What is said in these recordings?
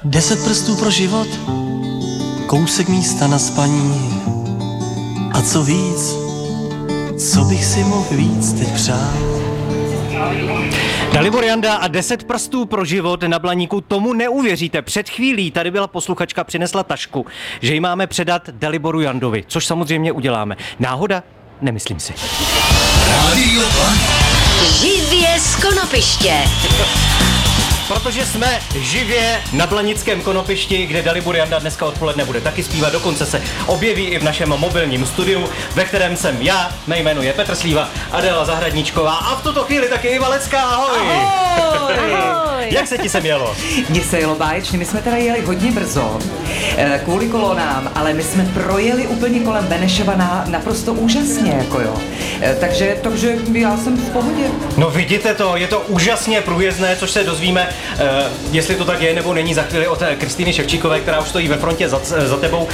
10 prstů pro život, kousek místa na spaní. A co víc, co bych si mohl víc teď přát? Dalibor Janda a 10 prstů pro život na Blaníku, tomu neuvěříte. Před chvílí tady byla posluchačka, přinesla tašku, že ji máme předat Daliboru Jandovi, což samozřejmě uděláme. Náhoda? Nemyslím si. Rádio Blaník. Živě z konopiště. Protože jsme živě na Blanickém konopišti, kde Dalibor Janda dneska odpoledne bude taky zpívat, dokonce se objeví i v našem mobilním studiu, ve kterém jsem já, mé jméno je Petr Slíva, Adéla Zahradníčková a v tuto chvíli taky Iva Lecká, ahoj! Ahoj! Ahoj! Jak se ti sem jelo? Mně se jelo báječně, my jsme teda jeli hodně brzo, kvůli kolonám, ale my jsme projeli úplně kolem Benešova naprosto úžasně, jako jo. Takže já jsem v pohodě. No vidíte to, je to úžasně průjezdné, což se dozvíme, jestli to tak je nebo není za chvíli od Kristýny Ševčíkové, která už stojí ve frontě za tebou.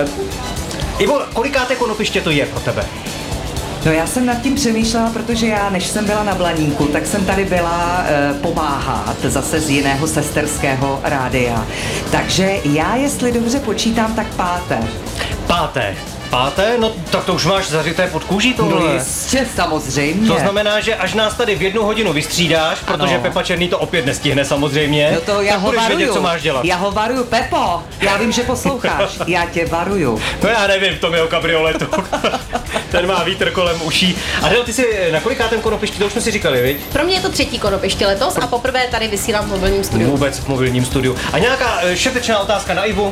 Ivo, kolikáté konopiště to je pro tebe? No já jsem nad tím přemýšlela, protože já, než jsem byla na Blaníku, tak jsem tady byla pomáhat zase z jiného sesterského rádia. Takže já, jestli dobře počítám, tak páté. Páté? No tak to už máš zařité pod kůží tohle. No jistě, samozřejmě. To znamená, že až nás tady v 1 hodinu vystřídáš, protože ano. Pepa Černý to opět nestihne samozřejmě, No to já tak ho budeš varuju. vědět, co máš dělat. Já ho varuju, Pepo, já vím, že posloucháš, já tě varuju. No já nevím v tom jeho kabrioletu. Ten má vítr kolem uší. Adel, ty jsi na kolikátém konopišti, to už jsme si říkali, viď? Pro mě je to 3. konopiště letos a poprvé tady vysílám v mobilním studiu. Vůbec v mobilním studiu. A nějaká šetečná otázka na Ivu?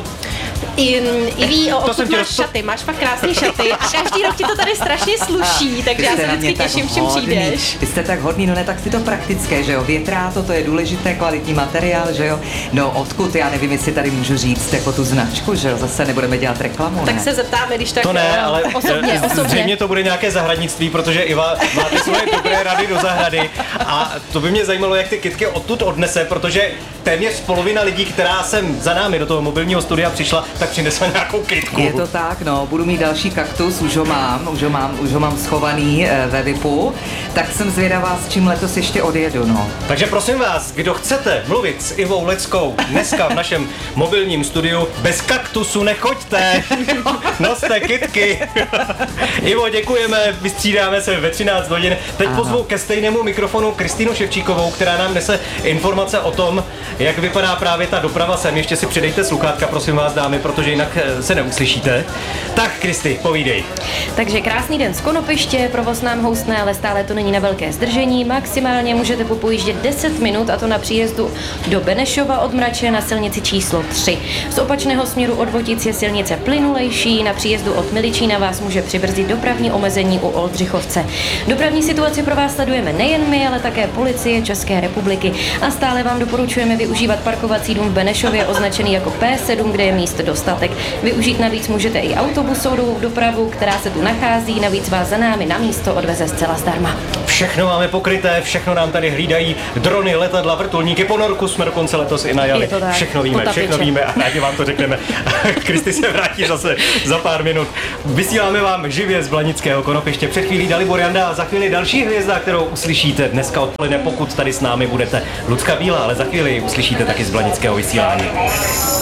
Iví, To jsem odkud tě máš šaty, máš fakt krásné šaty a každý rok ti to tady strašně sluší, takže já se vždycky těším, čím přijdeš. Vy jste tak hodný, no ne, tak si to praktické, že jo, větráto, to je důležité, kvalitní materiál, že jo, no odkud, já nevím, jestli tady můžu říct jako tu značku, že jo, zase nebudeme dělat reklamu, Tak ne? se zeptáme, když tak To ne, ale osobně. zřejmě to bude nějaké zahradnictví, protože Iva má ty svoje dobré rady do zahrady a to by mě zajímalo, jak ty kytky odtud odnese, protože téměř polovina lidí, která sem za námi do toho mobilního studia přišla, tak přinesla nějakou kytku. Je to tak, no, budu mít další kaktus, už ho mám schovaný ve VIPu, tak jsem zvědavá, s čím letos ještě odjedu, no. Takže prosím vás, kdo chcete mluvit s Ivou Leckou dneska v našem mobilním studiu, bez kaktusu nechoďte, noste kytky. Ivo, děkujeme, vystřídáme se ve 13 hodin. Teď pozvu ke stejnému mikrofonu Kristýnu Ševčíkovou, která nám nese informace o tom, jak vypadá právě ta doprava sem. Ještě si přidejte sluchátka, prosím vás, dámy, protože jinak se neuslyšíte. Tak, Kristi, povídej. Takže krásný den z konopiště, provoz nám houstne, ale stále to není na velké zdržení. Maximálně můžete popojíždět 10 minut, a to na příjezdu do Benešova od Mrače na silnici číslo 3. Z opačného směru od Votic je silnice plynulejší, na příjezdu od Miličína vás může přibrzdit dopravní omezení u Oldřichovce. Dopravní situaci pro vás sledujeme nejen my, ale také policie České republiky a stále vám doporučujeme využívat parkovací dům v Benešově označený jako P7, kde je míst dostatek. Využít navíc můžete i autobusovou dopravu, která se tu nachází, navíc vás za námi na místo odveze zcela zdarma. Všechno máme pokryté, všechno nám tady hlídají drony, letadla, vrtulníky, ponorku jsme dokonce letos i najali. Je to tak, Všechno víme a rádi vám to řekneme. Kristi se vrátí zase za pár minut. Vysíláme vám živě z Blanického konopiště. Před chvílí Dalibor Janda a za chvíli další hvězda, kterou uslyšíte dneska odpoledne, pokud tady s námi budete. Lucka Bílá, ale za chvíli uslyšíte taky z Blanického vysílání.